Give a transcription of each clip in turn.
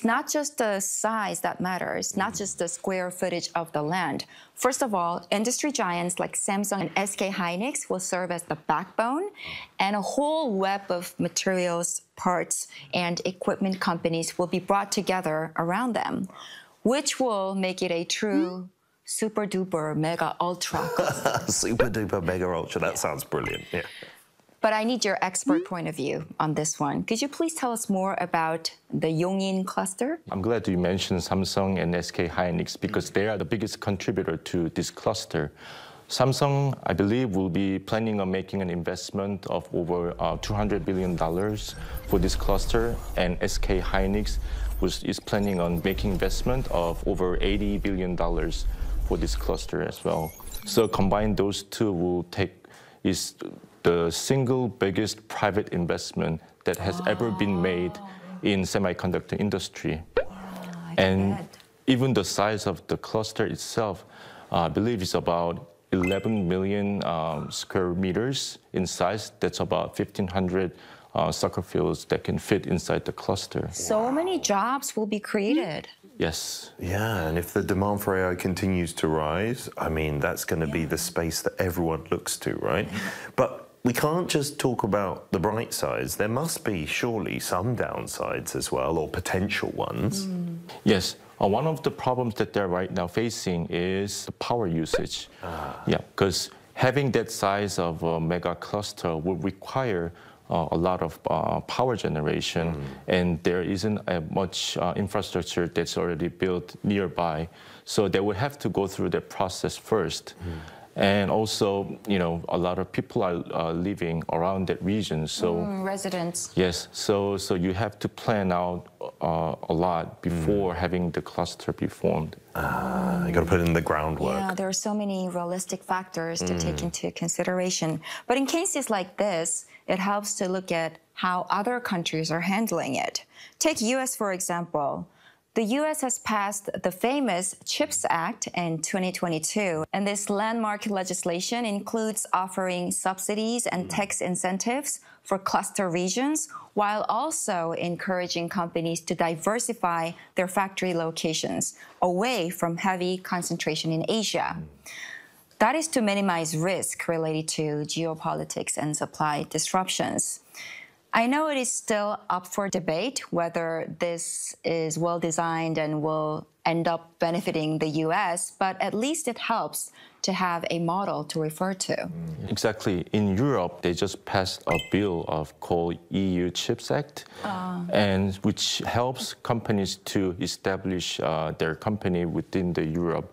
it's not just the size that matters, not just the square footage of the land. First of all, industry giants like Samsung and SK Hynix will serve as the backbone, and a whole web of materials, parts, and equipment companies will be brought together around them, which will make it a true super duper mega ultra cluster. Super duper mega ultra, that sounds brilliant. Yeah. But I need your expert point of view on this one. Could you please tell us more about the Yongin cluster? I'm glad you mentioned Samsung and SK Hynix because they are the biggest contributor to this cluster. Samsung, I believe, will be planning on making an investment of over $200 billion for this cluster, and SK Hynix is planning on making investment of over $80 billion for this cluster as well. So combined, those two will is the single biggest private investment that has ever been made in semiconductor industry. And even the size of the cluster itself, I believe is about 11 million square meters in size. That's about 1,500 soccer fields that can fit inside the cluster. So many jobs will be created. Yes. Yeah, and if the demand for AI continues to rise, I mean, that's going to be the space that everyone looks to, right? But we can't just talk about the bright sides. There must be surely some downsides as well, or potential ones. Yes. One of the problems that they're right now facing is the power usage. Yeah, because having that size of a mega cluster will require a lot of power generation, and there isn't much infrastructure that's already built nearby. So they will have to go through that process first. And also, you know, a lot of people are living around that region. So residents. Yes. So you have to plan out a lot before having the cluster be formed. You got to put in the groundwork. Yeah, there are so many realistic factors to take into consideration. But in cases like this, it helps to look at how other countries are handling it. Take US, for example. The US has passed the famous CHIPS Act in 2022, and this landmark legislation includes offering subsidies and tax incentives for cluster regions, while also encouraging companies to diversify their factory locations away from heavy concentration in Asia. That is to minimize risk related to geopolitics and supply disruptions. I know it is still up for debate whether this is well designed and will end up benefiting the US, but at least it helps to have a model to refer to. Exactly. In Europe, they just passed a bill called EU CHIPS Act, and which helps companies to establish their company within the Europe.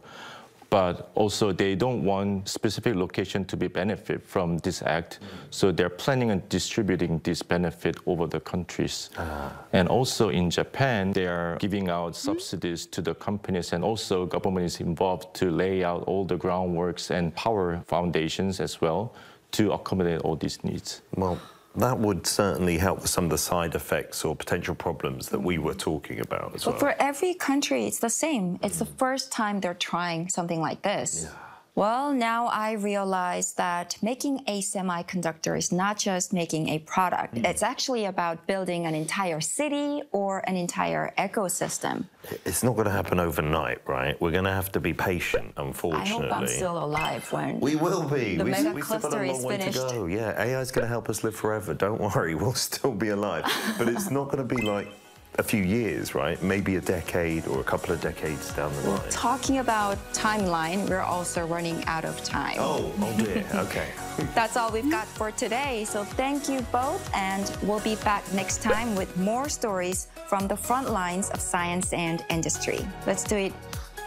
But also they don't want specific location to be benefit from this act. So they're planning on distributing this benefit over the countries. And also in Japan, they are giving out subsidies to the companies, and also government is involved to lay out all the groundworks and power foundations as well to accommodate all these needs. Well, that would certainly help with some of the side effects or potential problems that we were talking about as well. But for every country, it's the same. It's the first time they're trying something like this. Well, now I realize that making a semiconductor is not just making a product. It's actually about building an entire city or an entire ecosystem. It's not going to happen overnight, right? We're going to have to be patient, unfortunately. I hope I'm still alive when we will be. The mega We've still got cluster a long is way to finished. go. Yeah, AI is going to help us live forever. Don't worry, we'll still be alive. But it's not going to be like a few years, right? Maybe a decade or a couple of decades down the line. Talking about timeline, we're also running out of time. Oh dear, okay. That's all we've got for today. So thank you both, and we'll be back next time with more stories from the front lines of science and industry. Let's do it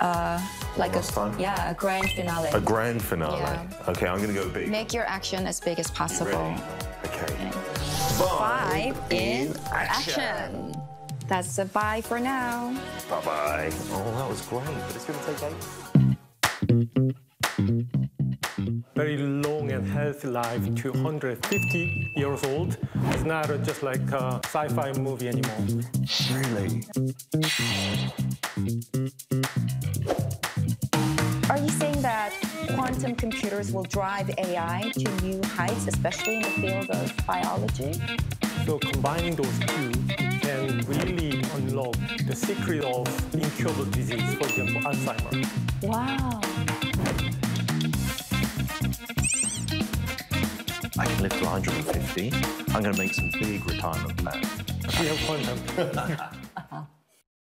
like a grand finale. A grand finale. Yeah. Okay, I'm going to go big. Make your action as big as possible. Okay. 5 in action. That's a bye for now. Bye-bye. Oh, that was great, but it's going to take 8. Very long and healthy life, 250 years old. It's not just like a sci-fi movie anymore. Really? Are you saying that quantum computers will drive AI to new heights, especially in the field of biology? So combining those two can really unlock the secret of incurable disease, for example, Alzheimer's. Wow. I can live to 150. I'm going to make some big retirement plans. We have content.